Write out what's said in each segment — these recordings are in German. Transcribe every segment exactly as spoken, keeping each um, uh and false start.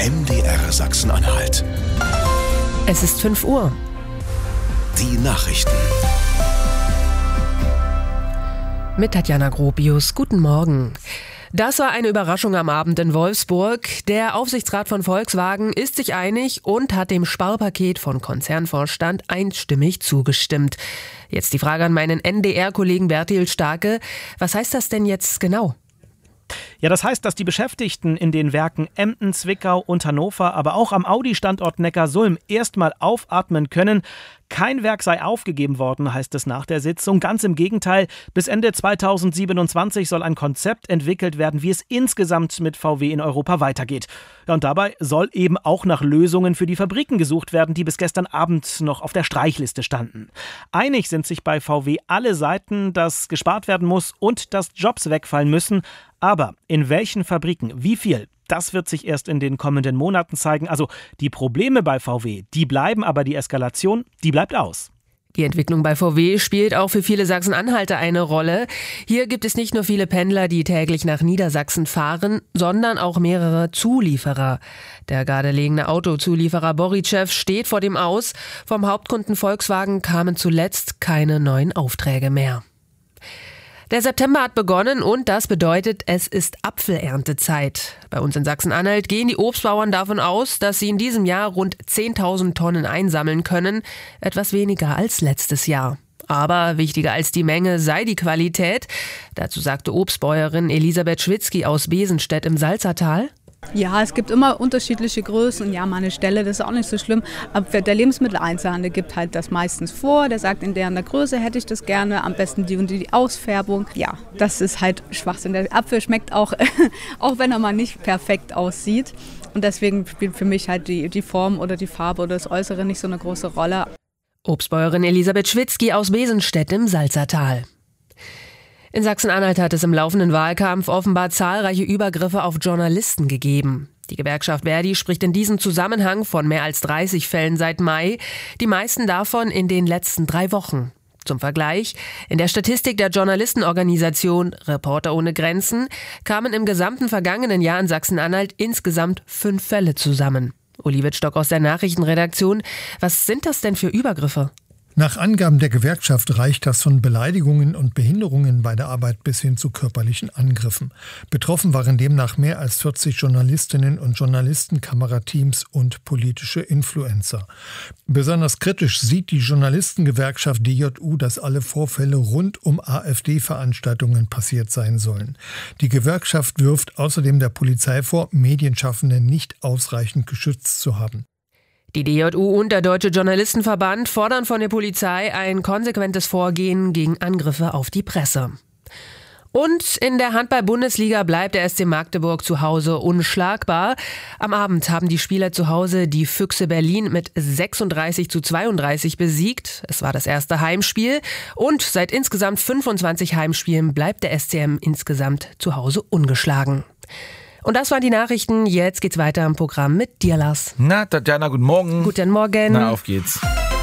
M D R Sachsen-Anhalt. Es ist fünf Uhr. Die Nachrichten. Mit Tatjana Gropius. Guten Morgen. Das war eine Überraschung am Abend in Wolfsburg. Der Aufsichtsrat von Volkswagen ist sich einig und hat dem Sparpaket von Konzernvorstand einstimmig zugestimmt. Jetzt die Frage an meinen N D R-Kollegen Bertil Starke. Was heißt das denn jetzt genau? Ja, das heißt, dass die Beschäftigten in den Werken Emden, Zwickau und Hannover, aber auch am Audi-Standort Neckarsulm erstmal aufatmen können. Kein Werk sei aufgegeben worden, heißt es nach der Sitzung. Ganz im Gegenteil, bis Ende zweitausendsiebenundzwanzig soll ein Konzept entwickelt werden, wie es insgesamt mit V W in Europa weitergeht. Ja, und dabei soll eben auch nach Lösungen für die Fabriken gesucht werden, die bis gestern Abend noch auf der Streichliste standen. Einig sind sich bei V W alle Seiten, dass gespart werden muss und dass Jobs wegfallen müssen. Aber in welchen Fabriken, wie viel? Das wird sich erst in den kommenden Monaten zeigen. Also die Probleme bei V W, die bleiben, aber die Eskalation, die bleibt aus. Die Entwicklung bei V W spielt auch für viele Sachsen-Anhalter eine Rolle. Hier gibt es nicht nur viele Pendler, die täglich nach Niedersachsen fahren, sondern auch mehrere Zulieferer. Der gardelegene Autozulieferer Borytschew steht vor dem Aus. Vom Hauptkunden Volkswagen kamen zuletzt keine neuen Aufträge mehr. Der September hat begonnen und das bedeutet, es ist Apfeleerntezeit. Bei uns in Sachsen-Anhalt gehen die Obstbauern davon aus, dass sie in diesem Jahr rund zehntausend Tonnen einsammeln können, etwas weniger als letztes Jahr. Aber wichtiger als die Menge sei die Qualität. Dazu sagte Obstbäuerin Elisabeth Schwitzky aus Besenstedt im Salzertal. Ja, es gibt immer unterschiedliche Größen. Ja, mal eine Stelle, das ist auch nicht so schlimm. Aber der Lebensmitteleinzelhandel gibt halt das meistens vor. Der sagt, in der und der Größe hätte ich das gerne. Am besten die und die Ausfärbung. Ja, das ist halt Schwachsinn. Der Apfel schmeckt auch, auch wenn er mal nicht perfekt aussieht. Und deswegen spielt für mich halt die, die Form oder die Farbe oder das Äußere nicht so eine große Rolle. Obstbäuerin Elisabeth Schwitzky aus Besenstedt im Salzertal. In Sachsen-Anhalt hat es im laufenden Wahlkampf offenbar zahlreiche Übergriffe auf Journalisten gegeben. Die Gewerkschaft Verdi spricht in diesem Zusammenhang von mehr als dreißig Fällen seit Mai, die meisten davon in den letzten drei Wochen. Zum Vergleich, in der Statistik der Journalistenorganisation Reporter ohne Grenzen kamen im gesamten vergangenen Jahr in Sachsen-Anhalt insgesamt fünf Fälle zusammen. Uli Wittstock aus der Nachrichtenredaktion, was sind das denn für Übergriffe? Nach Angaben der Gewerkschaft reicht das von Beleidigungen und Behinderungen bei der Arbeit bis hin zu körperlichen Angriffen. Betroffen waren demnach mehr als vierzig Journalistinnen und Journalisten, Kamerateams und politische Influencer. Besonders kritisch sieht die Journalistengewerkschaft D J U, dass alle Vorfälle rund um AfD-Veranstaltungen passiert sein sollen. Die Gewerkschaft wirft außerdem der Polizei vor, Medienschaffende nicht ausreichend geschützt zu haben. Die D J U und der Deutsche Journalistenverband fordern von der Polizei ein konsequentes Vorgehen gegen Angriffe auf die Presse. Und in der Handball-Bundesliga bleibt der S C Magdeburg zu Hause unschlagbar. Am Abend haben die Spieler zu Hause die Füchse Berlin mit sechsunddreißig zu zweiunddreißig besiegt. Es war das erste Heimspiel und seit insgesamt fünfundzwanzig Heimspielen bleibt der S C M insgesamt zu Hause ungeschlagen. Und das waren die Nachrichten. Jetzt geht's weiter im Programm mit dir, Lars. Na, Tatjana, guten Morgen. Guten Morgen. Na, auf geht's.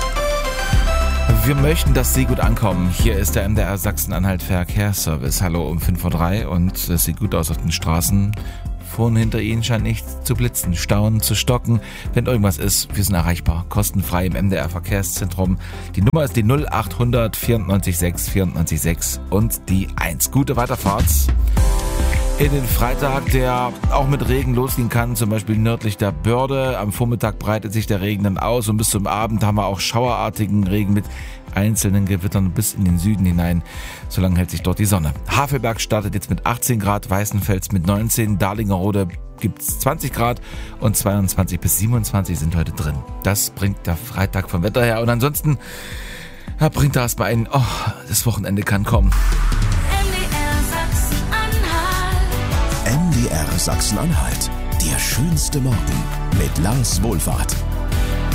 Wir möchten, dass Sie gut ankommen. Hier ist der M D R Sachsen-Anhalt Verkehrsservice. Hallo um fünf Uhr drei und es sieht gut aus auf den Straßen. Vorne hinter Ihnen scheint nichts zu blitzen, stauen, zu stocken. Wenn irgendwas ist, wir sind erreichbar. Kostenfrei im M D R Verkehrszentrum. Die Nummer ist die null acht hundert vierundneunzig sechs vierundneunzig sechs und die eins. Gute Weiterfahrt in den Freitag, der auch mit Regen losgehen kann, zum Beispiel nördlich der Börde. Am Vormittag breitet sich der Regen dann aus und bis zum Abend haben wir auch schauerartigen Regen mit einzelnen Gewittern bis in den Süden hinein. Solange hält sich dort die Sonne. Havelberg startet jetzt mit achtzehn Grad, Weißenfels mit neunzehn, Darlingerode gibt's zwanzig Grad und zweiundzwanzig bis siebenundzwanzig sind heute drin. Das bringt der Freitag vom Wetter her und ansonsten ja, bringt da erstmal ein, oh, das Wochenende kann kommen. M D R Sachsen-Anhalt, der schönste Morgen mit Lars Wohlfahrt.